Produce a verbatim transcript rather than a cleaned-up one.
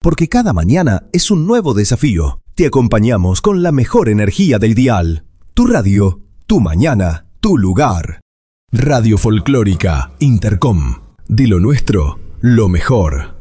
porque cada mañana es un nuevo desafío. Te acompañamos con la mejor energía del dial. Tu radio, tu mañana, tu lugar. Radio Folclórica Intercom. De lo nuestro, lo mejor.